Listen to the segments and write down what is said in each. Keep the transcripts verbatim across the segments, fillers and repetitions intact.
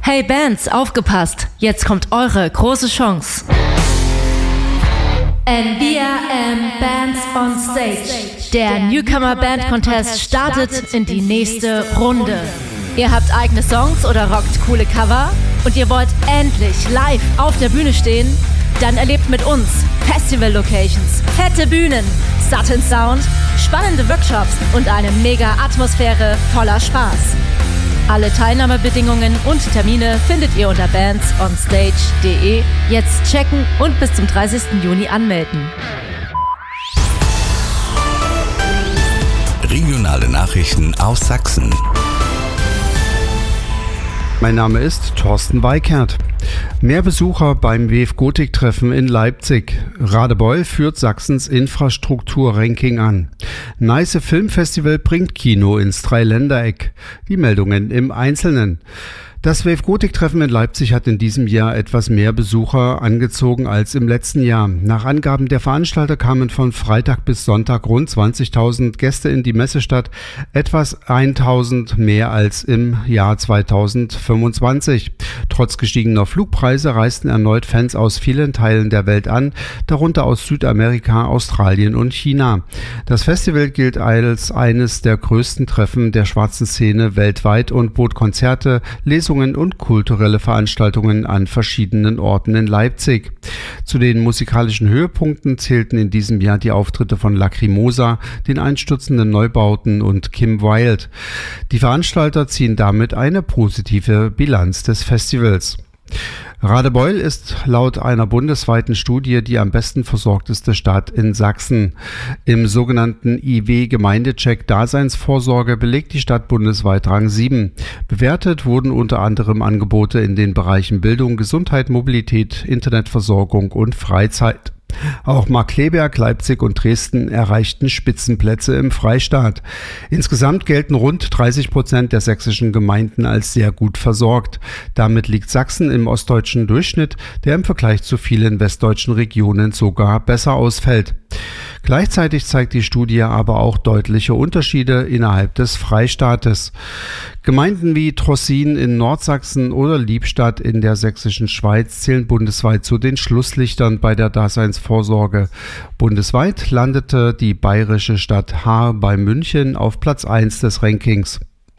Hey Bands, aufgepasst! Jetzt kommt eure große Chance. N B R M Bands on Stage. Der Newcomer Band Contest startet in die nächste Runde. Ihr habt eigene Songs oder rockt coole Cover und ihr wollt endlich live auf der Bühne stehen? Dann erlebt mit uns Festival-Locations, fette Bühnen, satten Sound, spannende Workshops und eine mega Atmosphäre voller Spaß. Alle Teilnahmebedingungen und Termine findet ihr unter bands on stage punkt de. Jetzt checken und bis zum dreißigsten Juni anmelden. Regionale Nachrichten aus Sachsen. Mein Name ist Thorsten Weikert. Mehr Besucher beim W F Gotik-Treffen in Leipzig. Radebeul führt Sachsens Infrastruktur-Ranking an. Neiße Filmfestival bringt Kino ins Dreiländereck. Die Meldungen im Einzelnen. Das W F Gotik-Treffen in Leipzig hat in diesem Jahr etwas mehr Besucher angezogen als im letzten Jahr. Nach Angaben der Veranstalter kamen von Freitag bis Sonntag rund zwanzigtausend Gäste in die Messestadt, etwas eintausend mehr als im Jahr zweitausendfünfundzwanzig. Trotz gestiegener Flugpreise reisten erneut Fans aus vielen Teilen der Welt an, darunter aus Südamerika, Australien und China. Das Festival gilt als eines der größten Treffen der schwarzen Szene weltweit und bot Konzerte, Lesungen und kulturelle Veranstaltungen an verschiedenen Orten in Leipzig. Zu den musikalischen Höhepunkten zählten in diesem Jahr die Auftritte von Lacrimosa, den einstürzenden Neubauten und Kim Wilde. Die Veranstalter ziehen damit eine positive Bilanz des Festivals. Radebeul ist laut einer bundesweiten Studie die am besten versorgteste Stadt in Sachsen. Im sogenannten I W-Gemeindecheck Daseinsvorsorge belegt die Stadt bundesweit Rang sieben. Bewertet wurden unter anderem Angebote in den Bereichen Bildung, Gesundheit, Mobilität, Internetversorgung und Freizeit. Auch Markkleeberg, Leipzig und Dresden erreichten Spitzenplätze im Freistaat. Insgesamt gelten rund dreißig Prozent der sächsischen Gemeinden als sehr gut versorgt. Damit liegt Sachsen im ostdeutschen Durchschnitt, der im Vergleich zu vielen westdeutschen Regionen sogar besser ausfällt. Gleichzeitig zeigt die Studie aber auch deutliche Unterschiede innerhalb des Freistaates. Gemeinden wie Trossin in Nordsachsen oder Liebstadt in der sächsischen Schweiz zählen bundesweit zu den Schlusslichtern bei der Daseinsvorsorge. Bundesweit landete die bayerische Stadt Haar bei München auf Platz eins des Rankings.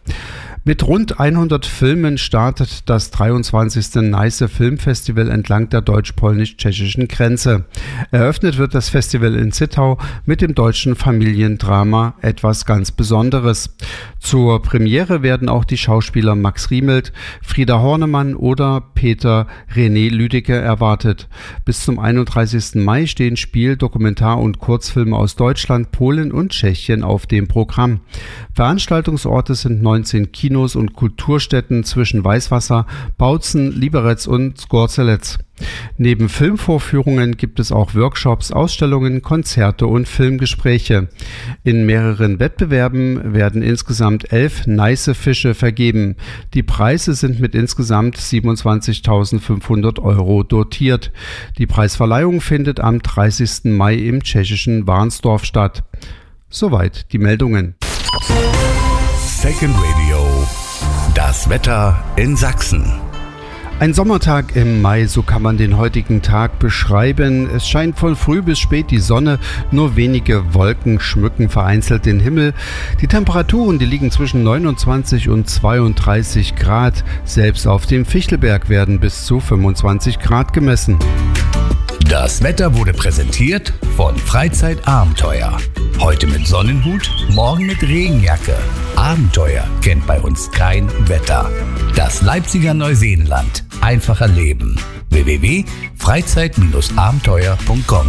Mit rund hundert Filmen startet das dreiundzwanzigste Neiße Filmfestival entlang der deutsch-polnisch-tschechischen Grenze. Eröffnet wird das Festival in Zittau mit dem deutschen Familiendrama Etwas ganz Besonderes. Zur Premiere werden auch die Schauspieler Max Riemelt, Frieda Hornemann oder Peter René Lüdecke erwartet. Bis zum einunddreißigsten Mai stehen Spiel-, Dokumentar- und Kurzfilme aus Deutschland, Polen und Tschechien auf dem Programm. Veranstaltungsorte sind neunzehn Kinos und Kulturstätten zwischen Weißwasser, Bautzen, Liberec und Zgorzelec. Neben Filmvorführungen gibt es auch Workshops, Ausstellungen, Konzerte und Filmgespräche. In mehreren Wettbewerben werden insgesamt elf Neiße Fische vergeben. Die Preise sind mit insgesamt siebenundzwanzigtausendfünfhundert Euro dotiert. Die Preisverleihung findet am dreißigsten Mai im tschechischen Warnsdorf statt. Soweit die Meldungen. Second Radio. Das Wetter in Sachsen. Ein Sommertag im Mai, so kann man den heutigen Tag beschreiben. Es scheint von früh bis spät die Sonne, nur wenige Wolken schmücken vereinzelt den Himmel. Die Temperaturen, die liegen zwischen neunundzwanzig und zweiunddreißig Grad. Selbst auf dem Fichtelberg werden bis zu fünfundzwanzig Grad gemessen. Das Wetter wurde präsentiert von Freizeitabenteuer. Heute mit Sonnenhut, morgen mit Regenjacke. Abenteuer kennt bei uns kein Wetter. Das Leipziger Neuseenland. Einfacher Leben. w w w punkt freizeit abenteuer punkt com.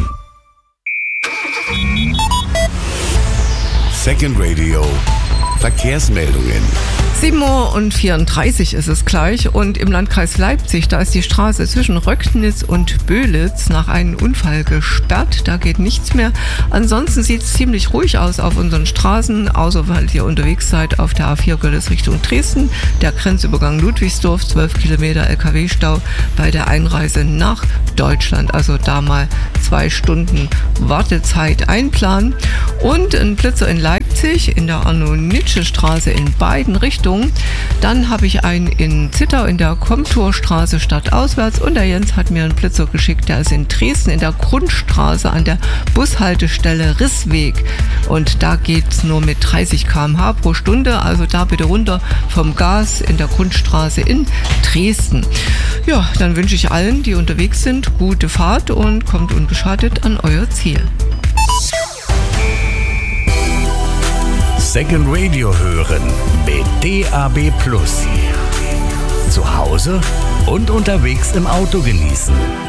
Second Radio. Verkehrsmeldungen. sieben Uhr vierunddreißig ist es gleich und im Landkreis Leipzig, da ist die Straße zwischen Röcknitz und Böhlitz nach einem Unfall gesperrt. Da geht nichts mehr. Ansonsten sieht es ziemlich ruhig aus auf unseren Straßen, außer weil ihr unterwegs seid auf der A vier Görlitz Richtung Dresden. Der Grenzübergang Ludwigsdorf, zwölf Kilometer L K W-Stau bei der Einreise nach Deutschland. Also da mal zwei Stunden Wartezeit einplanen. Und ein Blitzer in Leipzig. Leipzig in der Arno-Nitsche-Straße in beiden Richtungen. Dann habe ich einen in Zittau in der Komturstraße stadtauswärts und der Jens hat mir einen Blitzer geschickt, der ist in Dresden in der Grundstraße an der Bushaltestelle Rissweg und da geht es nur mit dreißig Kilometer pro Stunde pro Stunde, also da bitte runter vom Gas in der Grundstraße in Dresden. Ja, dann wünsche ich allen, die unterwegs sind, gute Fahrt und kommt unbeschadet an euer Ziel. Second Radio hören mit D A B Plus. Zu Hause und unterwegs im Auto genießen.